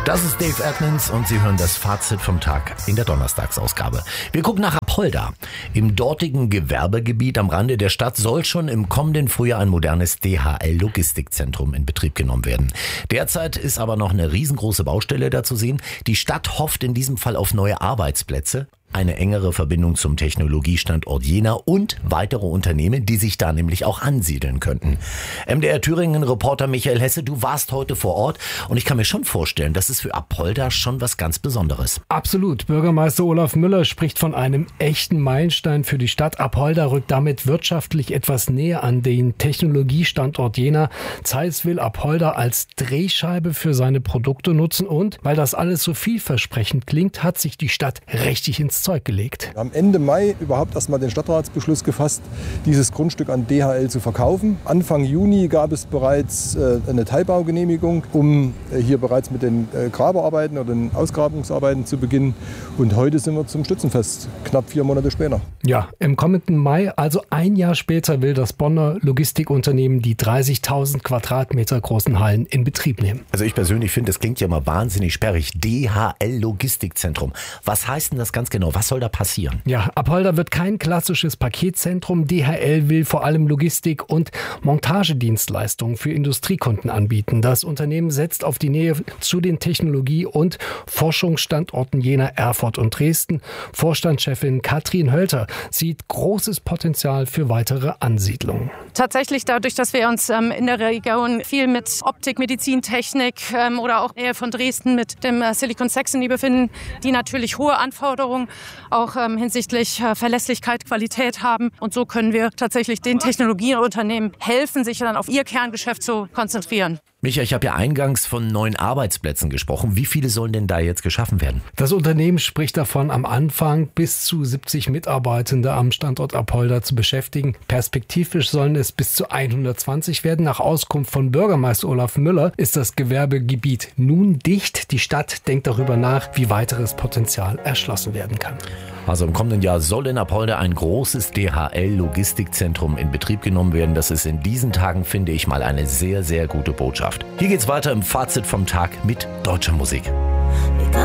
Das ist Dave Edmonds und Sie hören das Fazit vom Tag in der Donnerstagsausgabe. Wir gucken nach Apolda. Im dortigen Gewerbegebiet am Rande der Stadt soll schon im kommenden Frühjahr ein modernes DHL-Logistikzentrum in Betrieb genommen werden. Derzeit ist aber noch eine riesengroße Baustelle da zu sehen. Die Stadt hofft in diesem Fall auf neue Arbeitsplätze, eine engere Verbindung zum Technologiestandort Jena und weitere Unternehmen, die sich da nämlich auch ansiedeln könnten. MDR Thüringen-Reporter Michael Hesse, du warst heute vor Ort und ich kann mir schon vorstellen, das ist für Apolda schon was ganz Besonderes. Absolut. Bürgermeister Olaf Müller spricht von einem echten Meilenstein für die Stadt. Apolda rückt damit wirtschaftlich etwas näher an den Technologiestandort Jena. Zeiss will Apolda als Drehscheibe für seine Produkte nutzen und, weil das alles so vielversprechend klingt, hat sich die Stadt richtig ins Zeug gelegt. Wir haben Ende Mai überhaupt erstmal den Stadtratsbeschluss gefasst, dieses Grundstück an DHL zu verkaufen. Anfang Juni gab es bereits eine Teilbaugenehmigung, um hier bereits mit den Grabearbeiten oder den Ausgrabungsarbeiten zu beginnen. Und heute sind wir zum Stützenfest, knapp 4 Monate später. Ja, im kommenden Mai, also ein Jahr später, will das Bonner Logistikunternehmen die 30.000 Quadratmeter großen Hallen in Betrieb nehmen. Also ich persönlich finde, das klingt ja mal wahnsinnig sperrig. DHL-Logistikzentrum. Was heißt denn das ganz genau? Was soll da passieren? Ja, Apolda wird kein klassisches Paketzentrum. DHL will vor allem Logistik- und Montagedienstleistungen für Industriekunden anbieten. Das Unternehmen setzt auf die Nähe zu den Technologie- und Forschungsstandorten Jena, Erfurt und Dresden. Vorstandschefin Katrin Hölter sieht großes Potenzial für weitere Ansiedlungen. Tatsächlich dadurch, dass wir uns in der Region viel mit Optik, Medizintechnik oder auch Nähe von Dresden mit dem Silicon Saxony befinden, die natürlich hohe Anforderungen auch hinsichtlich Verlässlichkeit, Qualität haben. Und so können wir tatsächlich den Technologieunternehmen helfen, sich dann auf ihr Kerngeschäft zu konzentrieren. Micha, ich habe ja eingangs von 9 Arbeitsplätzen gesprochen. Wie viele sollen denn da jetzt geschaffen werden? Das Unternehmen spricht davon, am Anfang bis zu 70 Mitarbeitende am Standort Apolda zu beschäftigen. Perspektivisch sollen es bis zu 120 werden. Nach Auskunft von Bürgermeister Olaf Müller ist das Gewerbegebiet nun dicht. Die Stadt denkt darüber nach, wie weiteres Potenzial erschlossen werden kann. Also im kommenden Jahr soll in Apolda ein großes DHL-Logistikzentrum in Betrieb genommen werden. Das ist in diesen Tagen, finde ich, mal eine sehr, sehr gute Botschaft. Hier geht's weiter im Fazit vom Tag mit deutscher Musik.